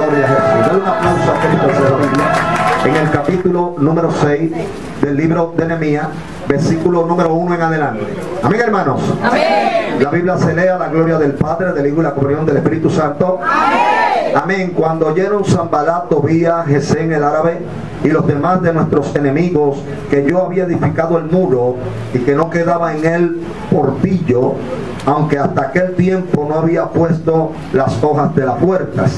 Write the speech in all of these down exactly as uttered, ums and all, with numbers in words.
Gloria a Jesús. Dale un aplauso a Cristo de la Biblia. En el capítulo número seis del libro de Nehemías, versículo número uno en adelante. Amén, hermanos. Amén. La Biblia se lee a la gloria del Padre, del Hijo y la comunión del Espíritu Santo. Amén. Amén. Cuando oyeron Sanbalat, Tobías, Gesén el árabe y los demás de nuestros enemigos que yo había edificado el muro y que no quedaba en él portillo, aunque hasta aquel tiempo no había puesto las hojas de las puertas.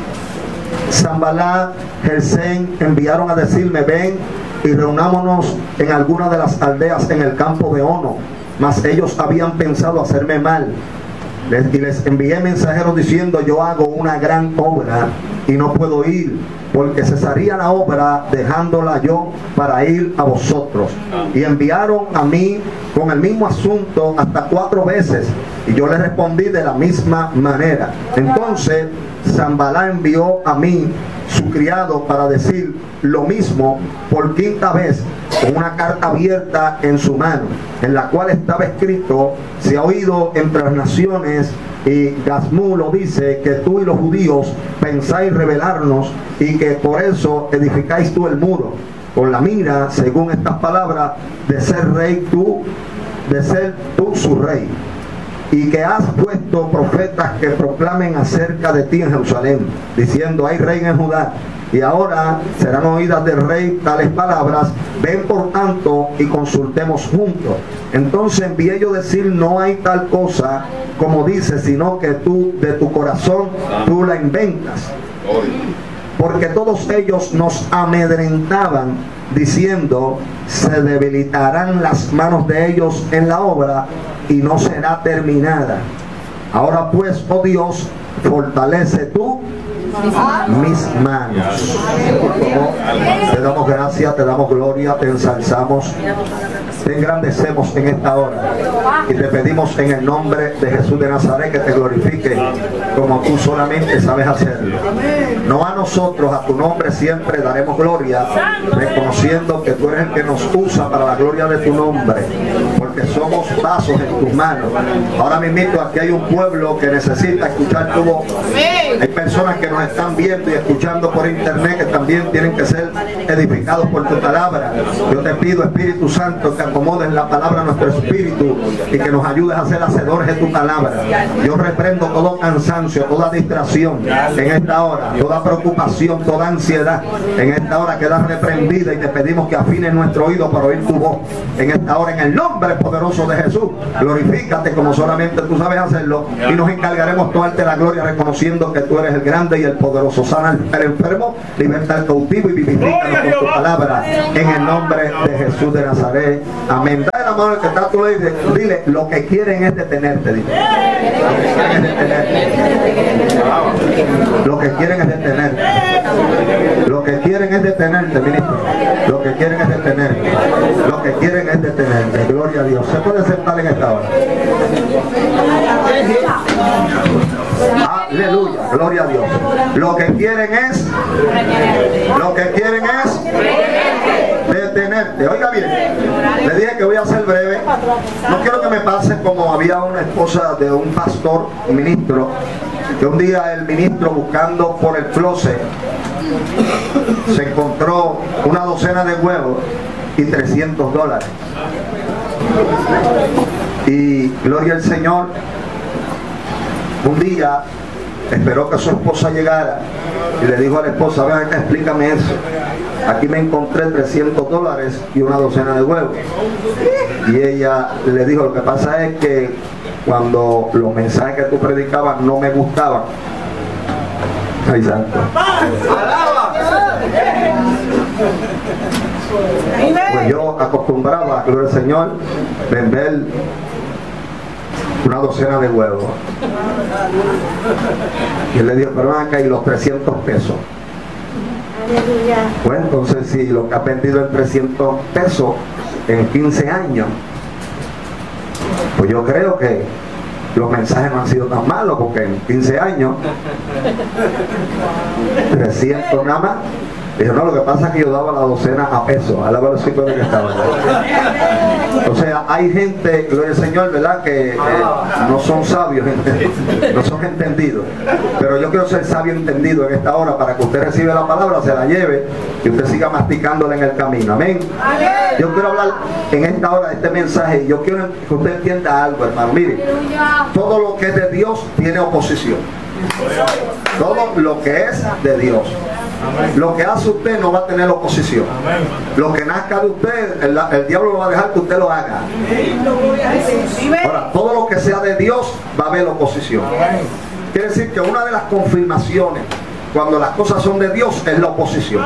Sanbalat, Gesén enviaron a decirme: ven y reunámonos en alguna de las aldeas en el campo de Ono. Mas ellos habían pensado hacerme mal. Les, y les envié mensajeros diciendo: yo hago una gran obra y no puedo ir, porque cesaría la obra dejándola yo para ir a vosotros. Y enviaron a mí con el mismo asunto hasta cuatro veces, y yo les respondí de la misma manera. Entonces Sanbalat envió a mí su criado para decir lo mismo por quinta vez, con una carta abierta en su mano, en la cual estaba escrito: se ha oído entre las naciones, y Gazmú lo dice, que tú y los judíos pensáis rebelarnos, y que por eso edificáis tú el muro, con la mira, según estas palabras, de ser rey tú, de ser tú su rey, y que has puesto profetas que proclamen acerca de ti en Jerusalén, diciendo: hay rey en Judá. Y ahora serán oídas del rey tales palabras: ven por tanto y consultemos juntos. Entonces envié yo decir: no hay tal cosa como dices, sino que tú de tu corazón tú la inventas. Porque todos ellos nos amedrentaban diciendo: se debilitarán las manos de ellos en la obra y no será terminada. Ahora pues, oh Dios, fortalece tú mis manos. Te damos gracias, te damos gloria, te ensalzamos, te engrandecemos en esta hora y te pedimos en el nombre de Jesús de Nazaret que te glorifique como tú solamente sabes hacerlo. No a nosotros, a tu nombre siempre daremos gloria, reconociendo que tú eres el que nos usa para la gloria de tu nombre, porque somos vasos en tus manos. Ahora mismo aquí hay un pueblo que necesita escuchar tu voz. Hay personas que nos están viendo y escuchando por internet que también tienen que ser edificados por tu palabra. Yo te pido, Espíritu Santo, que acomodes la palabra a nuestro espíritu y que nos ayudes a ser hacedores de tu palabra. Yo reprendo todo cansancio, toda distracción en esta hora, toda preocupación, toda ansiedad en esta hora queda reprendida, y te pedimos que afines nuestro oído para oír tu voz en esta hora, en el nombre poderoso de Jesús. Glorifícate como solamente tú sabes hacerlo, y nos encargaremos de darte la gloria reconociendo que tú eres el grande y el poderoso. Sana al enfermo, liberta al cautivo y vivifícanos con tu palabra en el nombre de Jesús de Nazaret. Amén. Dale la mano al que está a tu lado y dile, dile: lo que quieren es detenerte. Dile. Lo que quieren es detenerte. Lo que quieren es detenerte, ministro. Lo que quieren es detenerte. Lo que quieren es detenerte. Gloria a Dios. ¿Se puede sentar en esta hora? Aleluya, gloria a Dios. Lo que quieren es Lo que quieren es detenerte. Oiga bien, le dije que voy a ser breve. No quiero que me pase como había una esposa de un pastor, un ministro, que un día el ministro, buscando por el closet, se encontró una docena de huevos y trescientos dólares. Y gloria al Señor, un día esperó que su esposa llegara y le dijo a la esposa: ven acá, explícame eso. Aquí me encontré trescientos dólares y una docena de huevos. Y ella le dijo: lo que pasa es que cuando los mensajes que tú predicabas no me gustaban. Ay, santo. Pues yo acostumbraba, gloria al Señor, vender una docena de huevos. Y él le dijo: pero acá hay los trescientos pesos. Pues entonces, si lo que ha vendido en trescientos pesos en quince años, pues yo creo que los mensajes no han sido tan malos, porque en quince años trescientos nada más Dijo, no, lo que pasa es que yo daba la docena a peso, a la velocidad de que estaba. O sea, hay gente, gloria al Señor, ¿verdad? Que eh, no son sabios, no son entendidos. Pero yo quiero ser sabio entendido en esta hora para que usted reciba la palabra, se la lleve y usted siga masticándola en el camino. Amén. Yo quiero hablar en esta hora de este mensaje y yo quiero que usted entienda algo, hermano. Mire, todo lo que es de Dios tiene oposición. Todo lo que es de Dios. Lo que hace usted no va a tener oposición. Lo que nazca de usted, el, el diablo no va a dejar que usted lo haga. Ahora, todo lo que sea de Dios va a haber oposición. Quiere decir que una de las confirmaciones cuando las cosas son de Dios es la oposición.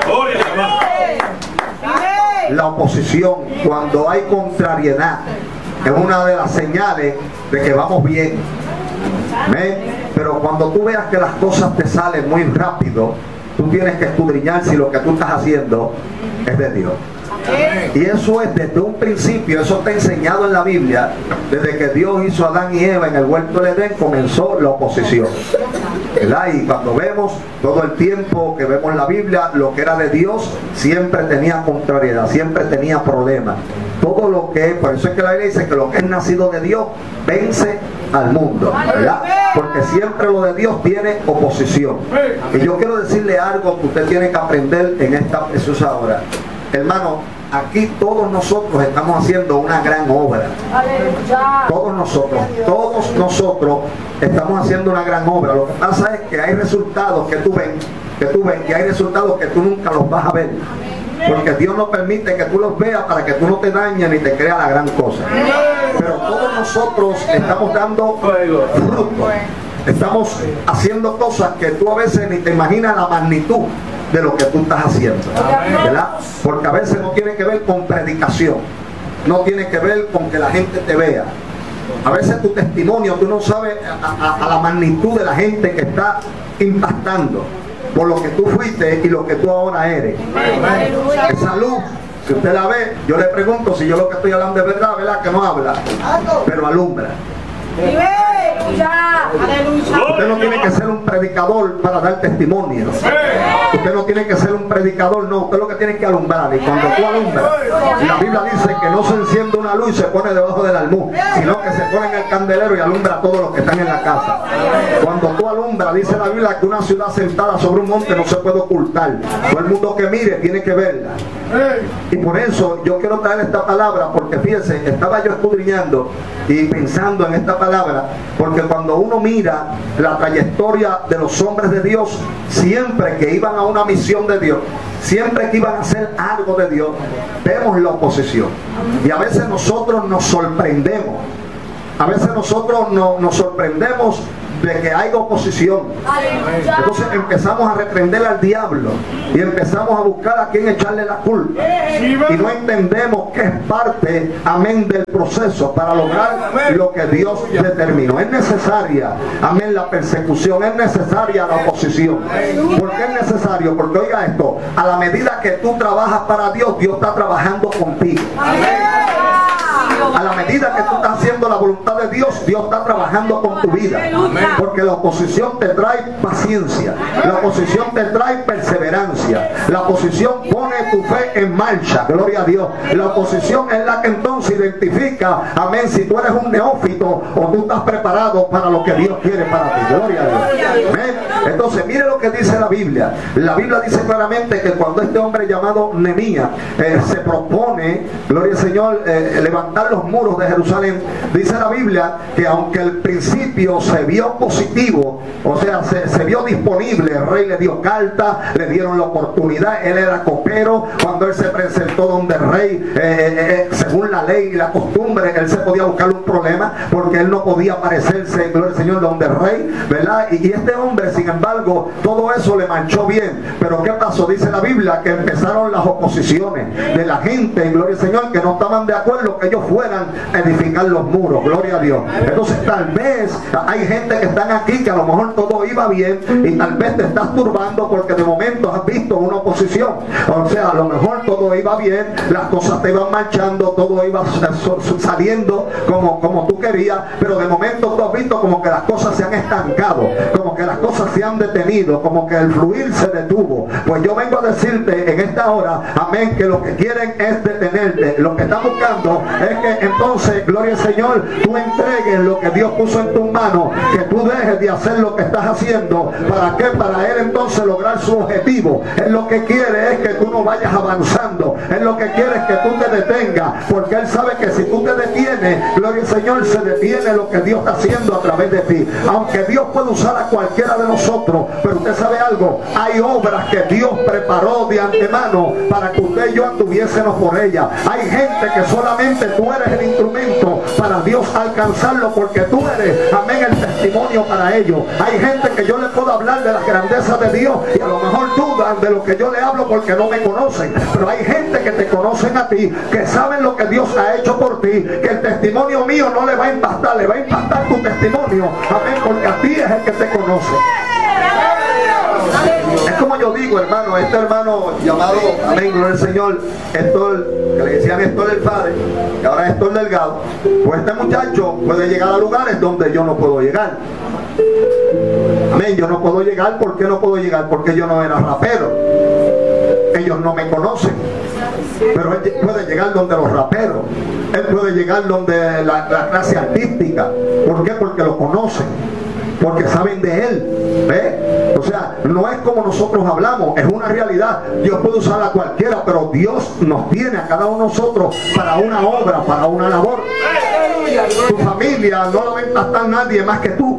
La oposición, cuando hay contrariedad, es una de las señales de que vamos bien. ¿Amén? Pero cuando tú veas que las cosas te salen muy rápido, tú tienes que escudriñar si lo que tú estás haciendo es de Dios. Y eso es desde un principio, eso está enseñado en la Biblia. Desde que Dios hizo a Adán y Eva en el huerto del Edén, comenzó la oposición, ¿verdad? Y cuando vemos todo el tiempo que vemos la Biblia, lo que era de Dios siempre tenía contrariedad, siempre tenía problemas. Todo lo que es, por eso es que la Biblia dice que lo que es nacido de Dios vence al mundo, ¿verdad? Porque siempre lo de Dios tiene oposición. Y yo quiero decirle algo que usted tiene que aprender en esta preciosa hora. Hermano, aquí todos nosotros estamos haciendo una gran obra. Todos nosotros, todos nosotros estamos haciendo una gran obra. Lo que pasa es que hay resultados que tú ves, que tú ves, y hay resultados que tú nunca los vas a ver. Porque Dios no permite que tú los veas para que tú no te dañes ni te creas la gran cosa. Pero todos nosotros estamos dando fruto. Estamos haciendo cosas que tú a veces ni te imaginas la magnitud de lo que tú estás haciendo, ¿verdad? Porque a veces no tiene que ver con predicación, no tiene que ver con que la gente te vea. A veces tu testimonio, tú no sabes a, a, a la magnitud de la gente que está impactando por lo que tú fuiste y lo que tú ahora eres. Esa luz, si usted la ve, yo le pregunto si yo lo que estoy hablando es verdad, ¿verdad? Que no habla, pero alumbra. Usted no tiene que ser un predicador para dar testimonio. Usted no tiene que ser un predicador, no. Usted lo que tiene que alumbrar. Y cuando tú alumbras, la Biblia dice que no se enciende una luz y se pone debajo del almud, sino que se pone en el candelero y alumbra a todos los que están en la casa. Cuando tú alumbras, dice la Biblia que una ciudad sentada sobre un monte no se puede ocultar. Todo el mundo que mire tiene que verla. Y por eso yo quiero traer esta palabra, porque fíjense, estaba yo escudriñando y pensando en esta palabra, porque cuando uno mira la trayectoria de los hombres de Dios, siempre que iban a una misión de Dios, siempre que iban a hacer algo de Dios, vemos la oposición. Y a veces nosotros nos sorprendemos, a veces nosotros no, nos sorprendemos de que hay oposición. Entonces empezamos a reprender al diablo y empezamos a buscar a quien echarle la culpa, y no entendemos que es parte, amén, del proceso para lograr lo que Dios determinó. Es necesaria, amén, la persecución, es necesaria la oposición. ¿Por qué es necesario? Porque oiga esto, a la medida que tú trabajas para Dios, Dios está trabajando contigo. A la medida que tú estás haciendo la voluntad de Dios, Dios está trabajando con tu vida. Porque la oposición te trae paciencia, la oposición te trae perseverancia, la oposición pone tu fe en marcha, gloria a Dios. La oposición es la que entonces identifica, amén, si tú eres un neófito o tú estás preparado para lo que Dios quiere para ti, gloria a Dios. Amén. Entonces mire lo que dice la Biblia. La Biblia dice claramente que cuando este hombre llamado Nehemías eh, se propone, gloria al Señor, eh, levantar los muros de Jerusalén, dice la Biblia que aunque al principio se vio positivo, o sea, se, se vio disponible, el rey le dio carta, le dieron la oportunidad, él era copero, cuando él se presentó donde el rey, eh, eh, según la ley y la costumbre, él se podía buscar un problema, porque él no podía aparecerse, gloria al Señor, donde el rey, ¿verdad? Y, y este hombre, sin embargo, todo eso le manchó bien. Pero ¿qué pasó? Dice la Biblia que empezaron las oposiciones de la gente, gloria al Señor, que no estaban de acuerdo que ellos fueran a edificar los muros. muro, gloria a Dios. Entonces tal vez hay gente que están aquí que a lo mejor todo iba bien y tal vez te estás turbando porque de momento has visto una oposición. O sea, a lo mejor todo iba bien, las cosas te iban marchando, todo iba saliendo como, como tú querías, pero de momento tú has visto como que las cosas se han estancado, como que las cosas se han detenido, como que el fluir se detuvo. Pues yo vengo a decirte en esta hora, amén, que lo que quieren es detenerte. Lo que están buscando es que entonces, gloria al Señor, tú entregues lo que Dios puso en tus manos, que tú dejes de hacer lo que estás haciendo. ¿Para qué? Para Él entonces lograr su objetivo. Él lo que quiere es que tú no vayas avanzando. Él lo que quiere es que tú te detengas, porque Él sabe que si tú te detienes, gloria al Señor, se detiene lo que Dios está haciendo a través de ti. Aunque Dios puede usar a cualquiera de nosotros, pero usted sabe algo, hay obras que Dios preparó de antemano para que usted y yo anduviésemos por ella. Hay gente que solamente tú eres el instrumento para Dios alcanzarlo, porque tú eres, amén, el testimonio para ellos. Hay gente que yo le puedo hablar de las grandezas de Dios y a lo mejor dudan de lo que yo le hablo porque no me conocen, pero hay gente que te conocen a ti, que saben lo que Dios ha hecho por ti, que el testimonio mío no le va a impactar, le va a impactar tu testimonio, amén, porque a ti es el que te conoce. Es como yo digo, hermano, este hermano llamado, amén, gloria al Señor, Héctor, que le decían Héctor del Padre, que ahora es Héctor Delgado. Pues este muchacho puede llegar a lugares donde yo no puedo llegar. Amén, yo no puedo llegar. ¿Por qué no puedo llegar? Porque yo no era rapero. Ellos no me conocen. Pero él puede llegar donde los raperos. Él puede llegar donde la, la clase artística. ¿Por qué? Porque lo conocen, porque saben de él. ¿Ve? O sea, no es como nosotros hablamos, es una realidad. Dios puede usar a cualquiera, pero Dios nos tiene a cada uno de nosotros para una obra, para una labor. Tu familia no la va a impactar nadie más que tú.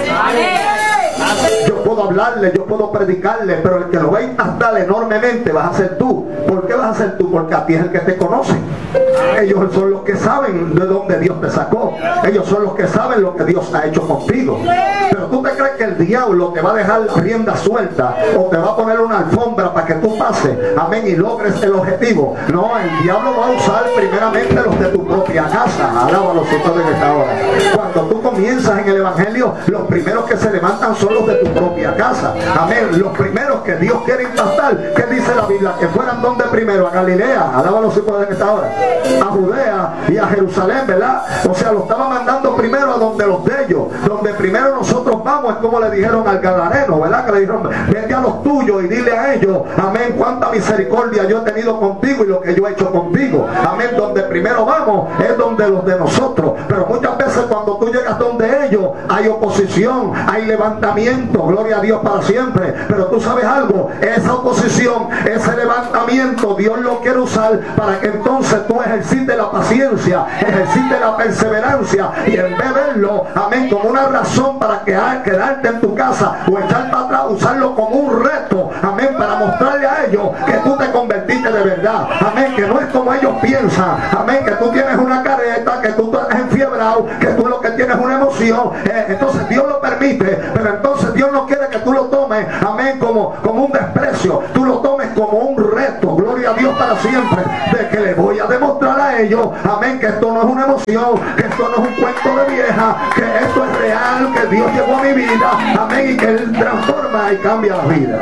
Yo puedo hablarle, yo puedo predicarle, pero el que lo va a impactar enormemente vas a ser tú. ¿Por qué vas a ser tú? Porque a ti es el que te conoce. Ellos son los que saben de dónde Dios te sacó. Ellos son los que saben lo que Dios ha hecho contigo. Pero tú te crees que el diablo te va a dejar la rienda suelta o te va a poner una alfombra para que tú pases, amén, y logres el objetivo. No, el diablo va a usar primeramente los de tu propia casa. Alábalo si tú en esta hora. Cuando tú comienzas en el evangelio, los primeros que se levantan son los de tu propia casa. Amén. Los primeros que Dios quiere impactar, ¿qué dice la Biblia? Que fueran donde primero, a Galilea, alábalo si pueden en esta hora, a Judea y a Jerusalén, ¿verdad? O sea, lo estaba mandando primero a donde los de ellos, donde primero nosotros vamos, es como le dijeron al gadareno, ¿verdad? Que le dijeron, vete a los tuyos y dile a ellos, amén, cuánta misericordia yo he tenido contigo y lo que yo he hecho contigo. Amén. Donde primero vamos es donde los de nosotros. Pero muchas veces cuando tú llegas donde ellos, hay oposición, hay levantamiento, gloria a Dios para siempre. Pero tú sabes algo, esa oposición, ese levantamiento, Dios lo quiere usar para que entonces tú ejercites la paciencia, ejercites la perseverancia, y en vez de verlo, amén, como una razón para que, quedarte en tu casa o echar para atrás, usarlo como un reto, amén, para mostrarle a ellos que tú te convertiste de verdad, amén, que no es como ellos piensan, amén, que tú tienes una careta, que tú estás enfiebrado, que tú lo que tienes es una emoción. Eh, entonces Dios lo permite, pero entonces Dios no quiere que tú lo tomes, amén, como, como un desprecio, tú lo tomes como un reto, gloria a Dios para siempre, de que le voy a demostrar a ellos, amén, que esto no es una emoción, que esto no es un cuento de vieja, que esto es real, que Dios llegó a mi vida, amén, y que Él transforma y cambia la vida,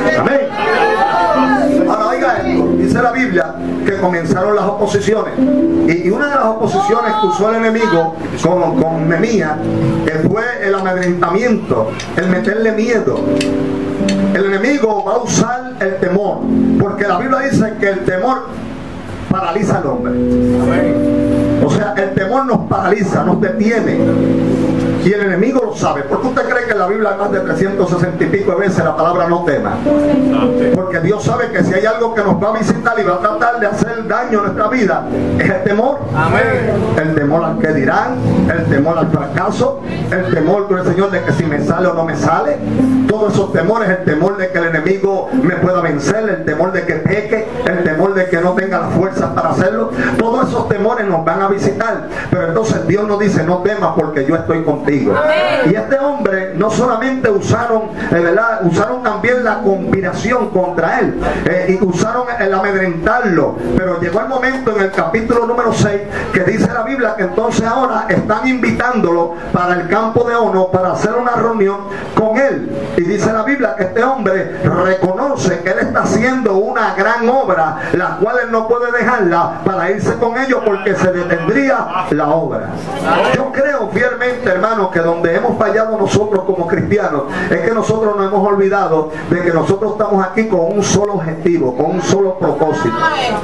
amén. Ahora oiga esto, dice la Biblia que comenzaron las oposiciones, y, y una de las oposiciones que usó el enemigo con, con Nehemías fue el amedrentamiento, el meterle miedo. El enemigo va a usar el temor, porque la Biblia dice que el temor paraliza al hombre. Amén. O sea, el temor nos paraliza, nos detiene. Y el enemigo lo sabe. ¿Por qué usted cree que en la Biblia hay más de trescientas sesenta y pico de veces la palabra no tema? Porque Dios sabe que si hay algo que nos va a visitar y va a tratar de hacer daño a nuestra vida, es el temor. Amén. El temor al que dirán, el temor al fracaso, el temor con el Señor de que si me sale o no me sale. Todos esos temores, el temor de que el enemigo me pueda vencer, el temor de que peque, el temor de que no tenga las fuerzas para hacerlo. Todos esos temores nos van a visitar. Pero entonces Dios nos dice, no temas porque yo estoy contigo. Amén. Y este hombre no solamente usaron, eh, ¿verdad? Usaron también la combinación con contra él, eh, y usaron el amedrentarlo, pero llegó el momento en el capítulo número seis que dice la Biblia que entonces ahora están invitándolo para el campo de Ono para hacer una reunión con él, y dice la Biblia que este hombre reconoce que él está haciendo una gran obra, la cual él no puede dejarla para irse con ellos porque se detendría la obra. Yo creo fielmente, hermanos, que donde hemos fallado nosotros como cristianos es que nosotros nos hemos olvidado de que nosotros estamos aquí con un solo objetivo, con un solo propósito,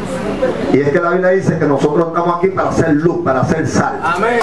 y es que la Biblia dice que nosotros estamos aquí para hacer luz, para hacer sal. Amén.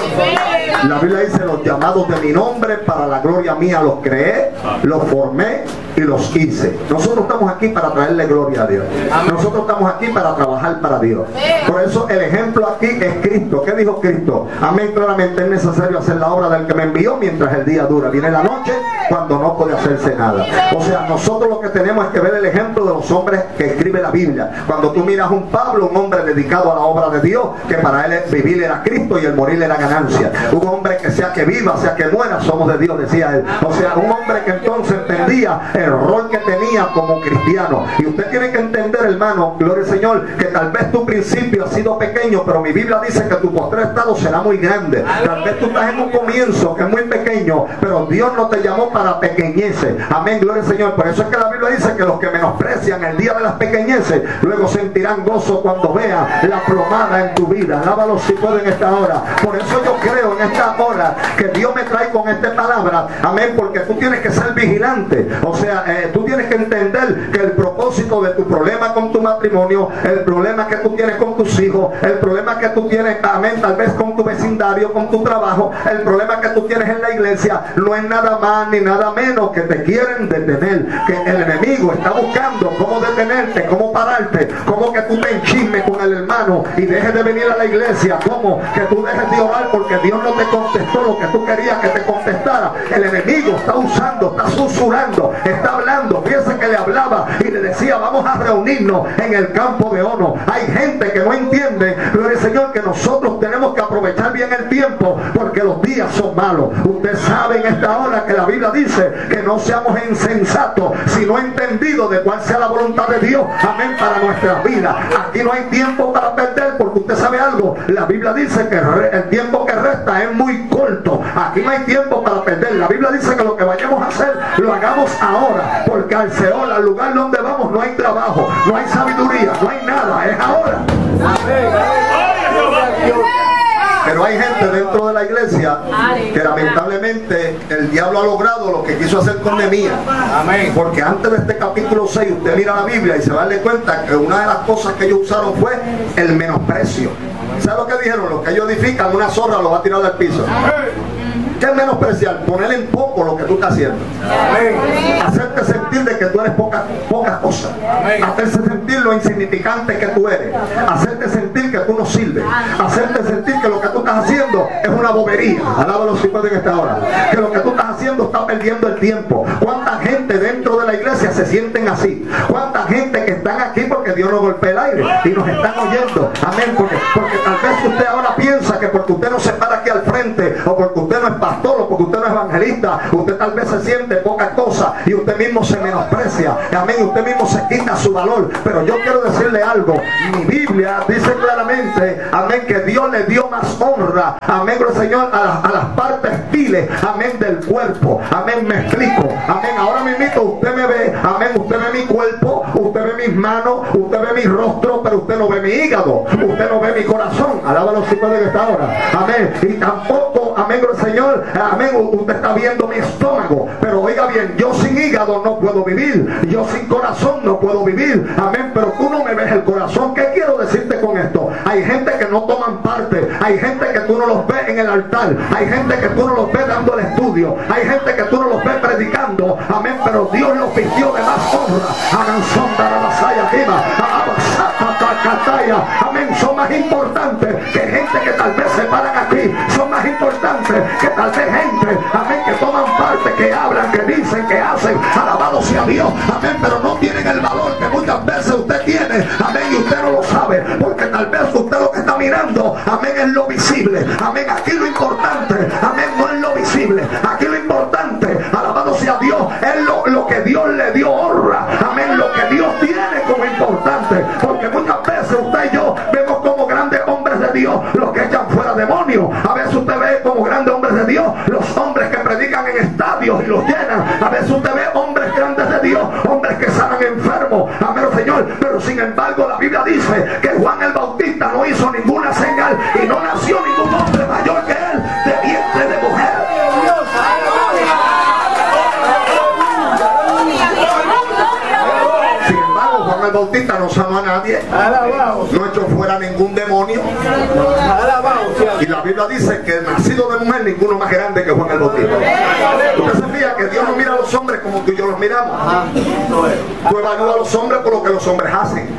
La Biblia dice: los llamados de mi nombre, para la gloria mía los creé, los formé y los hice. Nosotros estamos aquí para traerle gloria a Dios. Nosotros estamos aquí para trabajar para Dios. Por eso el ejemplo aquí es Cristo. ¿Qué dijo Cristo? Amén. Claramente es necesario hacer la obra del que me envió mientras el día dura. Viene la noche cuando no puede hacerse nada. O sea, nosotros lo que tenemos es que ver el ejemplo de los hombres que escribe la Biblia. Cuando tú miras un Pablo, un hombre dedicado a la obra de Dios, que para él vivir era Cristo y el morir era ganancia. Un hombre que sea que viva, sea que muera, somos de Dios, decía él. O sea, un hombre que entonces entendía el rol que tenía como cristiano. Y usted tiene que entender, hermano, gloria al Señor, que tal vez tu principio ha sido pequeño, pero mi Biblia dice que tu postrer estado será muy grande. Tal vez tú estás en un comienzo que es muy pequeño, pero Dios no te llamó para pequeñeces. Amén, gloria al Señor. Por eso es que la Biblia dice que los que menosprecian el día de las pequeñeces, luego sentirán gozo cuando vean la plomada en tu vida. Alábalo si pueden en esta hora. Por eso yo creo en esta hora que Dios me trae con esta palabra. Amén, porque tú tienes que ser vigilante. O sea, eh, tú tienes que entender que el propósito de tu problema con tu matrimonio, el problema que tú tienes con tus hijos, el problema que tú tienes, amén, tal vez con tu vecindario, con tu trabajo, el problema que tú tienes en la iglesia, no es nada más ni nada menos que te quieren detener. Que el enemigo está buscando cómo detenerte, cómo pararte, cómo que tú te enchismes con el hermano y dejes de venir a la iglesia, cómo que tú dejes de orar porque Dios no te contestó lo que tú querías que te contestara. El enemigo está usando, está susurrando, está hablando. Fíjese que le hablaba y le decía: vamos a reunirnos en el campo de Ono. Hay gente que no entiende, gloria al Señor, que nosotros tenemos que aprovechar bien el tiempo porque los días son malos. Usted sabe en esta hora que la Biblia dice que no seamos insensatos, sino entendidos de cuál sea la voluntad de Dios, amén, para nuestras vidas. Aquí no hay tiempo para perder, porque usted sabe algo, la Biblia dice que el tiempo que resta es muy corto. Aquí no hay tiempo para perder. La Biblia dice que lo que vayamos a hacer lo hagamos ahora, porque al Seol, al lugar donde vamos, no hay trabajo, no hay sabiduría, no hay nada, es ahora. Pero hay gente dentro de la iglesia que lamentablemente el diablo ha logrado lo que quiso hacer con Nehemías. Amén. Porque antes de este capítulo seis usted mira la Biblia y se va a darle cuenta que una de las cosas que ellos usaron fue el menosprecio. ¿Sabe lo que dijeron? Los que ellos edifican una zorra lo va a tirar del piso. ¿Qué es menospreciar? Poner en poco lo que tú estás haciendo. Amén. Hacerte sentir de que tú eres poca, poca cosa. Amén. Hacerte sentir lo insignificante que tú eres. Hacerte sentir que tú no sirves. Hacerte sentir que lo que tú estás haciendo es una bobería. Alábalo si pueden en esta hora. Que lo que tú estás haciendo está perdiendo el tiempo. ¿Cuánta gente dentro de la iglesia se sienten así? ¿Cuánta gente que están aquí porque Dios nos golpea el aire y nos están oyendo? Amén. Porque, porque tal vez usted ahora piensa que porque usted no se para aquí al frente, o porque usted no es pastor, o porque usted no es evangelista, usted tal vez se siente poca cosa y usted mismo se menosprecia. Amén. Usted mismo se quita su valor. Pero yo quiero decirle algo. Mi Biblia dice claramente, amén, que Dios le dio más honra, amén, Señor, a las, a las partes viles, amén, del cuerpo. Amén, me explico. Amén. Ahora mismo usted me ve, amén, usted ve mi cuerpo, usted ve mis manos, usted ve mi rostro, pero usted no ve mi hígado, usted no ve mi corazón. Alábalo si puede en esta hora. Amén. Y tampoco, amén, Señor, amén, usted está viendo mi estómago, pero oiga bien, yo sin hígado no puedo vivir, yo sin corazón no puedo vivir. Amén. Pero tú no me ves el corazón. ¿Qué quiero decirte con esto? Hay gente que no toman parte, hay gente que tú no los ves en el altar, hay gente que tú no los ves dando el estudio, hay gente que tú no los ves predicando, amén, pero Dios los vistió de más honra. Amén. Son más importantes que gente que tal vez se paran aquí, son más importantes que tal vez gente, amén, que toman parte, que hablan, que dicen, que hacen. Alabado sea Dios. Amén. Pero no tienen el valor que muchas veces usted tiene. Amén. Y usted no lo sabe, porque tal vez usted lo que está mirando, amén, es lo visible. Amén. Aquí lo importante, amén, no es lo visible. Aquí lo importante, alabado sea Dios, es lo, lo que Dios le dio honra. Amén. Lo que Dios los llenan. A veces usted ve hombres grandes de Dios, hombres que sanan enfermos, amén, Señor, pero sin embargo la Biblia dice que Juan el Bautista no hizo ninguna señal y no nació ningún hombre mayor que él de vientre de mujer. Sin embargo, Juan el Bautista no sanó a nadie, no echó fuera ningún demonio, y la Biblia dice que nacido de mujer ninguno más grande que Juan el Bautista. Usted se fija que Dios no mira a los hombres como tú y yo los miramos. Tú evalúas a los hombres por lo que los hombres hacen.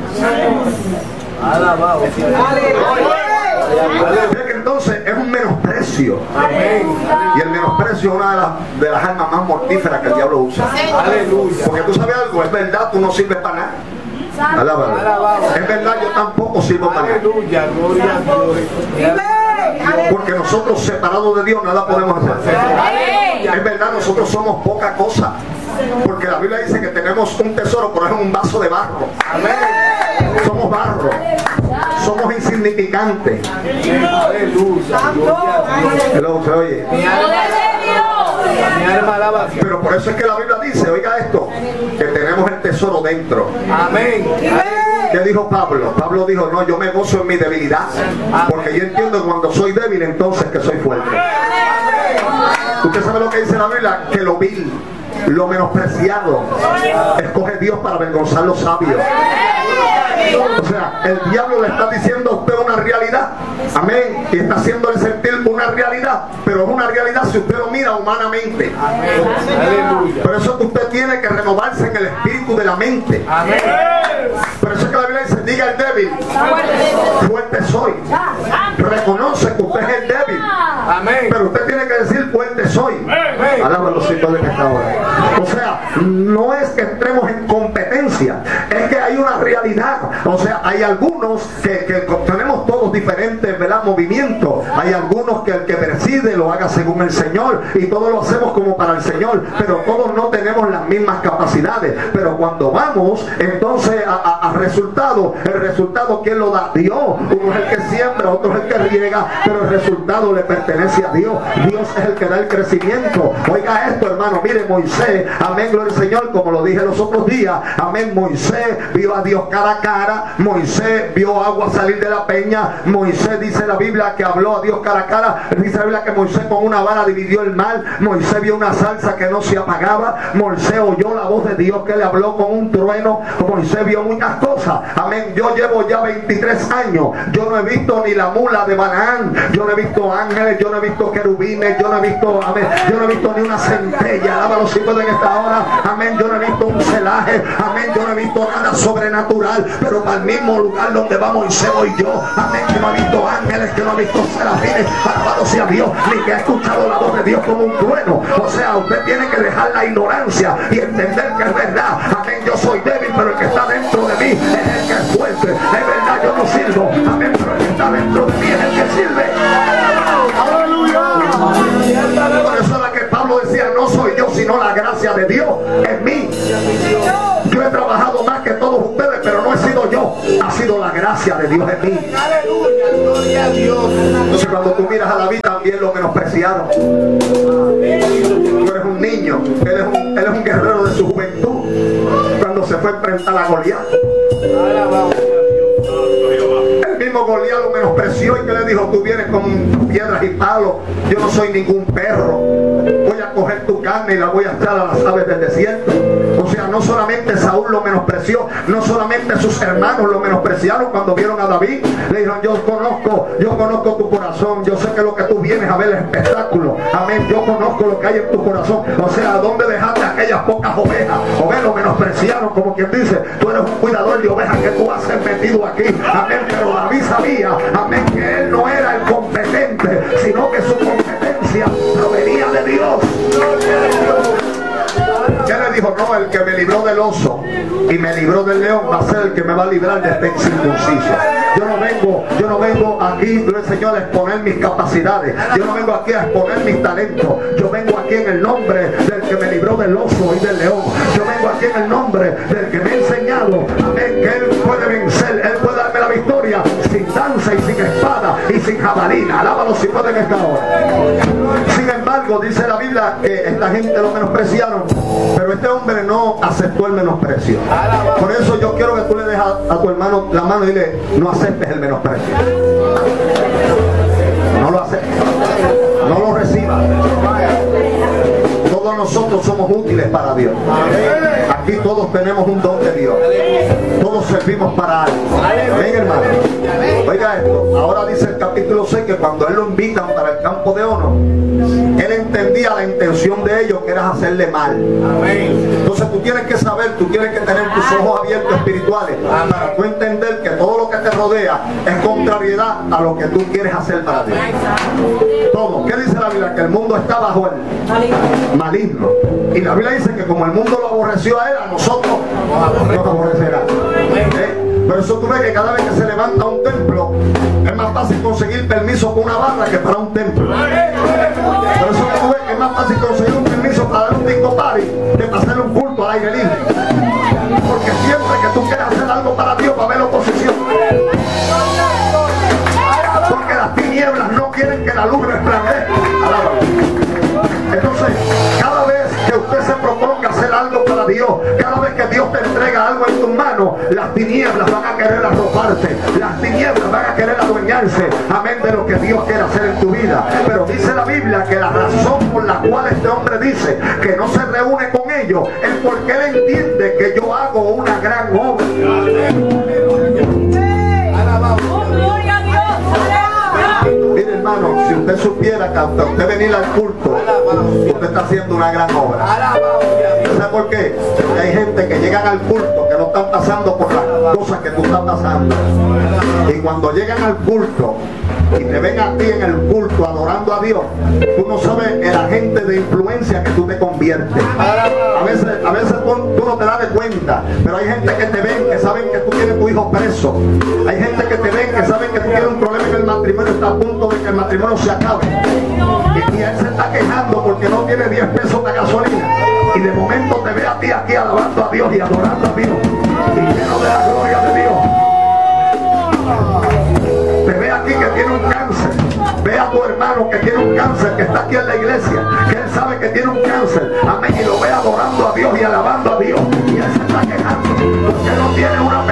Es que entonces es un menosprecio. Y el menosprecio es una de las, de las armas más mortíferas que el diablo usa. Porque tú sabes algo, es verdad, tú no sirves para nada. Alaba. Es verdad, yo tampoco sirvo para nada. Porque nosotros separados de Dios nada podemos hacer. Es verdad, nosotros somos poca cosa. Porque la Biblia dice que tenemos un tesoro, pero es un vaso de barro. Somos barro. Somos insignificantes. Hello, ¿se oye? Pero por eso es que la Biblia dice, oiga esto, que tenemos el tesoro dentro. Amén. ¿Qué dijo Pablo? Pablo dijo, no, yo me gozo en mi debilidad, porque yo entiendo que cuando soy débil entonces que soy fuerte. Usted sabe lo que dice la Biblia, que lo vil, lo menospreciado, escoge Dios para avergonzar los sabios. O sea, el diablo le está diciendo a usted una realidad, amén, y está haciéndole sentir una realidad, pero es una realidad si usted lo mira humanamente. Amén. Por eso es que usted tiene que renovarse en el espíritu de la mente. Amén. Por eso es que la Biblia dice, diga el débil, fuerte soy. Reconoce que usted es el débil. Amén. Pero usted tiene que decir, fuerte soy. Alaba a los hijos de pecado. O sea, no es que entremos en competencia, es que hay una realidad. O sea, hay algunos que, que tenemos todos diferentes, ¿verdad?, movimientos. Hay algunos que el que preside lo haga según el Señor y todos lo hacemos como para el Señor, pero todos no tenemos las mismas capacidades. Pero cuando vamos entonces a, a, a resultado, el resultado ¿quién lo da? Dios. Uno es el que siembra, otro es el que riega, pero el resultado le pertenece a Dios. Dios es el que da el crecimiento. Oiga esto, hermano, mire, Moisés, amén, gloria al Señor, como lo dije los otros días, amén, Moisés vio a Dios cara a cara. Moisés vio agua salir de la peña. Moisés, dice la Biblia, que habló a Dios cara a cara. Dice la Biblia que Moisés con una vara dividió el mar. Moisés vio una salsa que no se apagaba. Moisés oyó la voz de Dios que le habló con un trueno. Moisés vio muchas cosas. Amén. Yo llevo ya veintitrés años. Yo no he visto ni la mula de Balaán. Yo no he visto ángeles. Yo no he visto querubines. Yo no he visto, amén, yo no he visto ni una centella. Alaba a los hijos de esta hora. Amén. Yo no he visto un celaje. Amén. Yo no he visto nada sobrenatural. Pero para el mismo lugar donde va Moisés voy yo. Amén. Que no ha visto ángeles, que no ha visto serafines, alabado sea Dios, ni que ha escuchado la voz de Dios como un trueno. O sea, usted tiene que dejar la ignorancia y entender que es verdad. Amén. Yo soy débil, pero el que está dentro de mí es el que es fuerte. Es verdad, yo no sirvo. Amén. Pero el que está dentro de mí es el que sirve. Aleluya. Por eso es la que Pablo decía, no soy yo, sino la gracia de Dios en mí. Yo he trabajado más que todos ustedes, pero no he sido yo, ha sido la gracia de Dios en mí. Aleluya, gloria a Dios. Entonces cuando tú miras a David también lo menospreciaron. Tú eres un niño, él es un, él es un guerrero de su juventud. Cuando se fue a enfrentar a Goliat, el mismo Goliat lo menospreció y que le dijo, tú vienes con piedras y palos, yo no soy ningún perro, voy a coger tu carne y la voy a echar a las aves del desierto. O sea, no solamente Saúl lo menospreció, no solamente sus hermanos lo menospreciaron cuando vieron a David. Le dijeron, yo conozco, yo conozco tu corazón, yo sé que lo que tú vienes a ver es espectáculo. Amén, yo conozco lo que hay en tu corazón. O sea, ¿dónde dejaste aquellas pocas ovejas? Ovejas lo menospreciaron, como quien dice, tú eres un cuidador de ovejas que tú has metido aquí. Amén, pero David sabía, amén, que él no era el competente, sino que su competencia provenía de Dios. Ya le dijo, no, el que me libró del oso y me libró del león va a ser el que me va a librar de este incircunciso. Yo no vengo, yo no vengo aquí, Señor, a exponer mis capacidades. Yo no vengo aquí a exponer mis talentos. Yo vengo aquí en el nombre del que me libró del oso y del león. Yo vengo aquí en el nombre del que me ha enseñado, amén, que Él puede vencer, Él puede darme la victoria sin danza y sin espada y sin jabalina. Alábalo si pueden esta hora. Sin embargo, dice la Biblia que esta gente lo menospreciaron, pero este hombre no aceptó el menosprecio. Por eso yo quiero que tú le dejes a, a tu hermano la mano y dile: no aceptes el menosprecio. No lo aceptes. No lo recibas. Todos nosotros somos útiles para Dios. Aquí todos tenemos un don de Dios. Todos servimos para algo. Amén, hermano. Oiga esto. Ahora dice el capítulo seis que cuando él lo invitan para el campo de Ono, él entendía la intención de ellos, que era hacerle mal. Entonces tú tienes que saber, tú tienes que tener tus ojos abiertos espirituales para tú entender que todo lo que te rodea es contrariedad a lo que tú quieres hacer para Dios. Todo. ¿Qué dice la Biblia? Que el mundo está bajo el maligno. Y la Biblia dice que como el mundo lo aborreció a él, a nosotros nos aborrecerá. ¿Eh? Por eso tú ves que cada vez que se levanta un templo, es más fácil conseguir permiso con una barra que para un templo. Por eso que tú ves que es más fácil conseguir un permiso para dar un disco party que para hacer un culto al aire libre. Porque siempre que tú quieres hacer algo para Dios, va a haber oposición. Porque las tinieblas no quieren que la luz resplandezca. Entonces, cada vez que usted se proponga hacer algo para Dios, cada vez que Dios te entrega algo en tus manos, las tinieblas van a querer arroparse, las tinieblas van a querer adueñarse, amén, de lo que Dios quiere hacer en tu vida. Pero dice la Biblia que la razón por la cual este hombre dice que no se reúne con ellos es porque él entiende que yo hago una gran obra. Mire, hermano, si usted supiera que hasta usted venir al culto, usted está haciendo una gran obra. ¿Sabe por qué? Porque hay gente que llegan al culto que no están pasando por las cosas que tú estás pasando. Y cuando llegan al culto y te ven a ti en el culto adorando a Dios, tú no sabes el agente de influencia que tú te conviertes. A veces, a veces tú, tú no te das de cuenta, pero hay gente que te ven, que saben que tú tienes tu hijo preso. Hay gente que te ven, que saben que tú tienes un problema en el matrimonio, está a punto de que el matrimonio se acabe. Y, y él se está quejando porque no tiene diez pesos de gasolina. Y de momento te ve a ti aquí alabando a Dios y adorando a Dios y lleno de la gloria de Dios. Te ve aquí que tiene un cáncer. Ve a tu hermano que tiene un cáncer, que está aquí en la iglesia, que él sabe que tiene un cáncer, amén, y lo ve adorando a Dios y alabando a Dios, y él se está quejando porque no tiene una